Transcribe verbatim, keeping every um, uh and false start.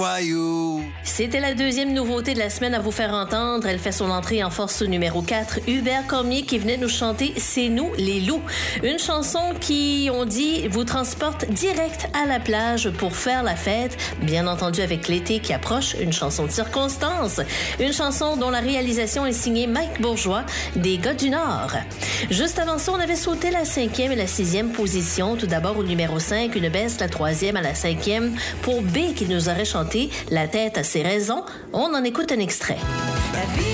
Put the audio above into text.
C'était la deuxième nouveauté de la semaine à vous faire entendre. Elle fait son entrée en force au numéro quatre. Hubert Cormier qui venait nous chanter « C'est nous les loups ». Une chanson qui, on dit, vous transporte direct à la plage pour faire la fête. Bien entendu avec l'été qui approche, une chanson de circonstance. Une chanson dont la réalisation est signée Mike Bourgeois des Gars du Nord. Juste avant ça, on avait sauté la cinquième et la sixième position. Tout d'abord au numéro cinq, une baisse, la troisième à la cinquième pour B qui nous aurait chanté « La tête a ses raisons ». On en écoute un extrait.